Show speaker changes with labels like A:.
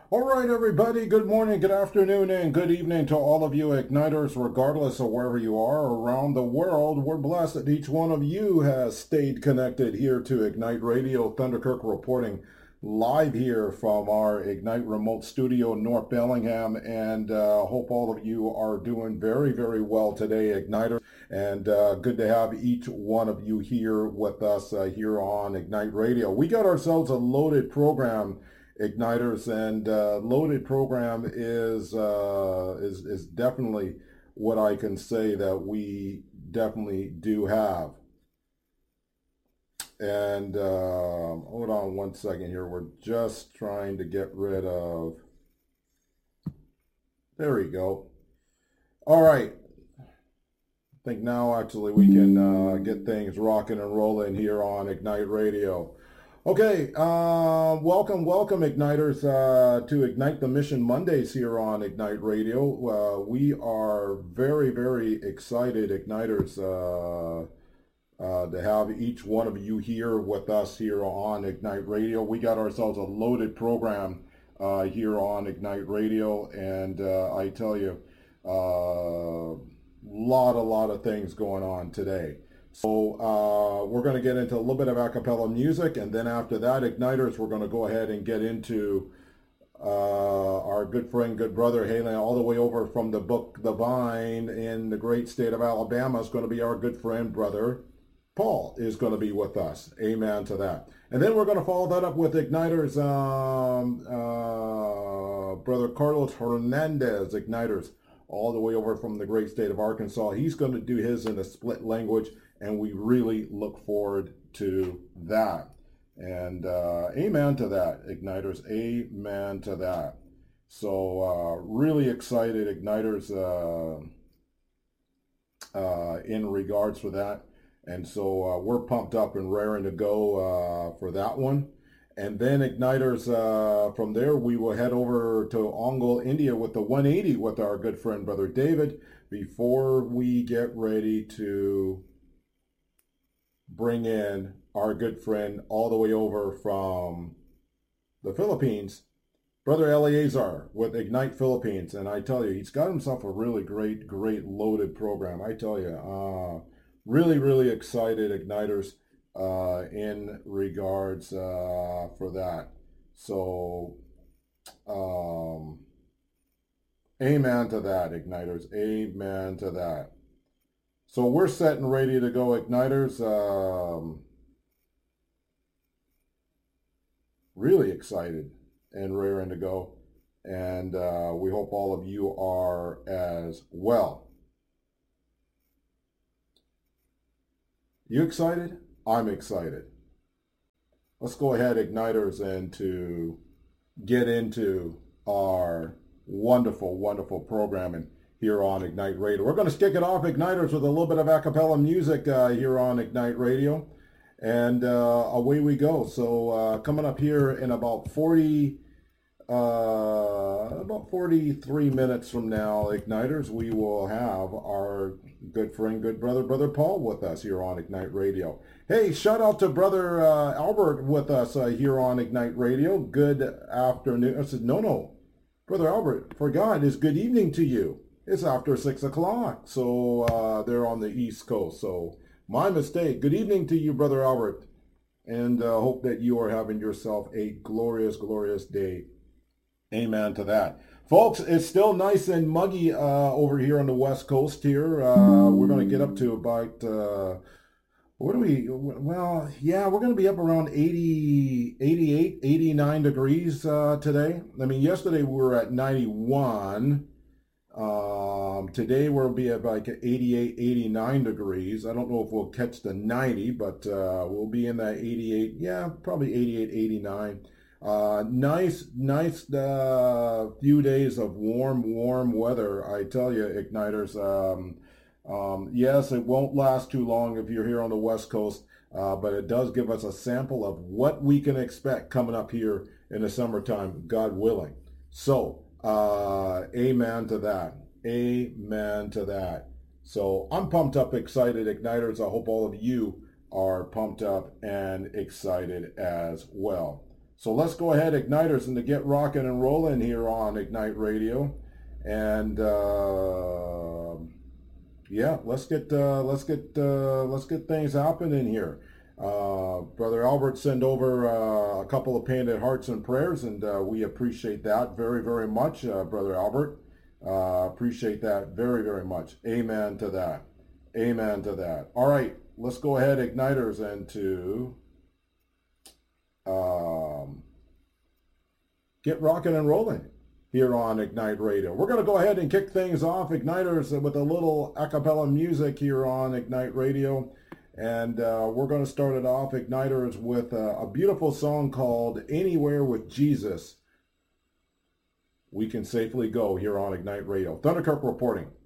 A: All right, everybody, good morning, good afternoon, and good evening to all of you Igniters, regardless of wherever you are around the world. We're blessed that each one of you has stayed connected here to Ignite Radio. Thunderkirk reporting live here from our Ignite remote studio in North Bellingham, and hope all of you are doing very, very well today, Igniters. And good to have each one of you here with us here on Ignite Radio. We got ourselves a loaded program, Igniters, and loaded program is definitely what I can say that we definitely do have. And hold on one second here. We're just trying to get rid of. There we go. All right. I think now actually we can get things rocking and rolling here on Ignite Radio. Okay, welcome, Igniters, to Ignite the Mission Mondays here on Ignite Radio. We are very, very excited, Igniters, to have each one of you here with us here on Ignite Radio. We got ourselves a loaded program here on Ignite Radio, and I tell you, a lot of things going on today. So we're going to get into a little bit of a cappella music, and then after that, Igniters, we're going to go ahead and get into our good friend, good brother, hailing all the way over from the book The Vine in the great state of Alabama. Is going to be our good friend, brother Paul, is going to be with us. Amen to that. And then we're going to follow that up with Igniters, brother Carlos Hernandez, Igniters, all the way over from the great state of Arkansas. He's going to do his in a split language, and we really look forward to that. And amen to that, Igniters. Amen to that. So really excited, Igniters, in regards for that. And so we're pumped up and raring to go for that one. And then Igniters, from there, we will head over to Ongole, India with the 180 with our good friend, Brother David, before we get ready to bring in our good friend all the way over from the Philippines, Brother Eleazar with Ignite Philippines. And I tell you, he's got himself a really great loaded program. I tell you, really excited, Igniters, in regards for that. So amen to that, Igniters. Amen to that. So we're set and ready to go, Igniters. Really excited and raring to go. And we hope all of you are as well. You excited? I'm excited. Let's go ahead, Igniters, and to get into our wonderful programming here on Ignite Radio. We're going to kick it off, Igniters, with a little bit of a cappella music here on Ignite Radio, and away we go. So coming up here in about 43 minutes from now, Igniters, we will have our good friend, good brother Paul with us here on Ignite Radio. Hey, shout out to brother Albert with us here on Ignite Radio. Good afternoon. I said, no, brother Albert, for God, it's good evening to you. It's after 6 o'clock. So they're on the East Coast. So my mistake. Good evening to you, brother Albert. And hope that you are having yourself a glorious day. Amen to that. Folks, it's still nice and muggy over here on the West Coast here. We're going to get up to about, we're going to be up around 80, 88, 89 degrees today. I mean, yesterday we were at 91. Today we'll be at like 88, 89 degrees. I don't know if we'll catch the 90, but we'll be in that 88, probably 88, 89. Nice few days of warm weather. I tell you, Igniters. Yes, it won't last too long if you're here on the West Coast, but it does give us a sample of what we can expect coming up here in the summertime, God willing. So, amen to that. Amen to that. So I'm pumped up, excited, Igniters. I hope all of you are pumped up and excited as well. So let's go ahead, Igniters, and to get rocking and rolling here on Ignite Radio. And yeah, let's get things happening here. Brother Albert sent over a couple of painted hearts and prayers, and we appreciate that very, very much, Brother Albert. Appreciate that very, very much. Amen to that. Amen to that. All right, let's go ahead, Igniters, and to get rocking and rolling here on Ignite Radio. We're going to go ahead and kick things off, Igniters, with a little a cappella music here on Ignite Radio. And we're going to start it off, Igniters, with a beautiful song called Anywhere with Jesus We Can Safely Go here on Ignite Radio. Thunderkirk reporting.